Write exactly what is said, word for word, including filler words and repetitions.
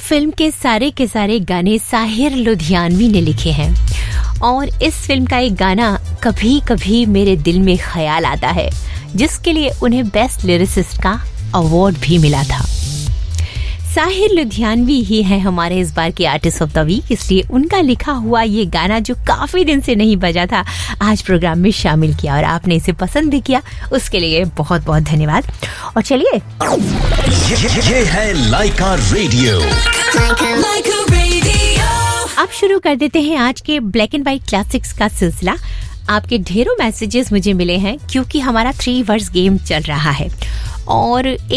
Film के सारे के सारे गाने साहिर लुधियानवी ने लिखे हैं और इस फिल्म का एक गाना कभी कभी मेरे दिल में ख्याल आता है, जिसके लिए उन्हें बेस्ट लिरिसिस्ट का अवार्ड भी मिला था। साहिर लुधियानवी ही है हमारे इस बार के आर्टिस्ट ऑफ द वीक, इसलिए उनका लिखा हुआ ये गाना जो काफी दिन से नहीं बजा था, आज प्रोग्राम में शामिल किया और आपने इसे पसंद भी किया, उसके लिए बहुत बहुत धन्यवाद। और चलिए, ये, ये है लाइका रेडियो। लाइका रेडियो। अब शुरू कर देते हैं आज के ब्लैक एंड व्हाइट क्लासिक्स का सिलसिला। आपके ढेरों मैसेजेस मुझे मिले हैं क्योंकि हमारा थ्री वर्ड्स गेम चल रहा है और